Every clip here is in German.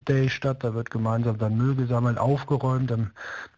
Day statt. Da wird gemeinsam dann Müll gesammelt, aufgeräumt. Am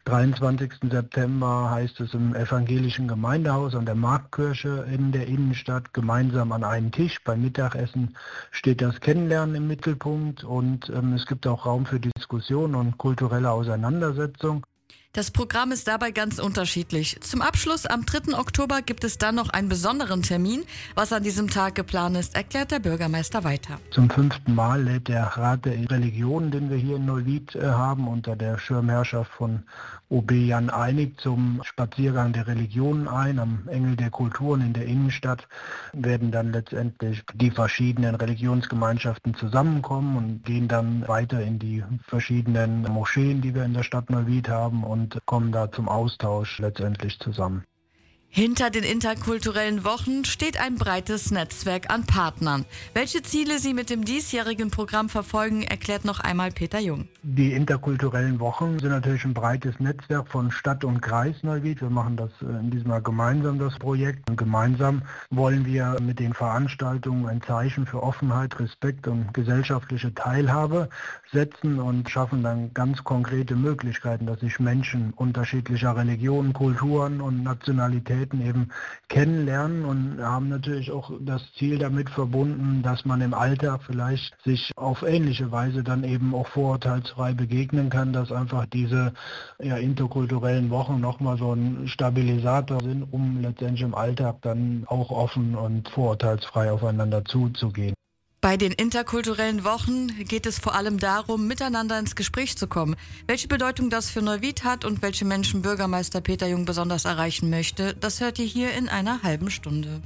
23. September heißt es im evangelischen Gemeindehaus an der Marktkirche in der Innenstadt gemeinsam an einen Tisch. Beim Mittagessen steht das Kennenlernen im Mittelpunkt und es gibt auch Raum für Diskussion und kulturelle Auseinandersetzung. Das Programm ist dabei ganz unterschiedlich. Zum Abschluss am 3. Oktober gibt es dann noch einen besonderen Termin. Was an diesem Tag geplant ist, erklärt der Bürgermeister weiter. Zum 5. Mal lädt der Rat der Religionen, den wir hier in Neuwied haben, unter der Schirmherrschaft von OB Jan Einig zum Spaziergang der Religionen ein. Am Engel der Kulturen in der Innenstadt werden dann letztendlich die verschiedenen Religionsgemeinschaften zusammenkommen und gehen dann weiter in die verschiedenen Moscheen, die wir in der Stadt Neuwied haben, und kommen da zum Austausch letztendlich zusammen. Hinter den interkulturellen Wochen steht ein breites Netzwerk an Partnern. Welche Ziele sie mit dem diesjährigen Programm verfolgen, erklärt noch einmal Peter Jung. Die interkulturellen Wochen sind natürlich ein breites Netzwerk von Stadt und Kreis Neuwied. Wir machen das in diesem Jahr gemeinsam, das Projekt. Und gemeinsam wollen wir mit den Veranstaltungen ein Zeichen für Offenheit, Respekt und gesellschaftliche Teilhabe setzen und schaffen dann ganz konkrete Möglichkeiten, dass sich Menschen unterschiedlicher Religionen, Kulturen und Nationalitäten eben kennenlernen und haben natürlich auch das Ziel damit verbunden, dass man im Alltag vielleicht sich auf ähnliche Weise dann eben auch vorurteilsfrei begegnen kann, dass einfach diese interkulturellen Wochen nochmal so ein Stabilisator sind, um letztendlich im Alltag dann auch offen und vorurteilsfrei aufeinander zuzugehen. Bei den interkulturellen Wochen geht es vor allem darum, miteinander ins Gespräch zu kommen. Welche Bedeutung das für Neuwied hat und welche Menschen Bürgermeister Peter Jung besonders erreichen möchte, das hört ihr hier in einer halben Stunde.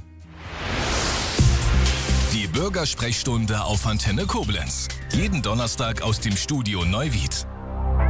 Die Bürgersprechstunde auf Antenne Koblenz. Jeden Donnerstag aus dem Studio Neuwied.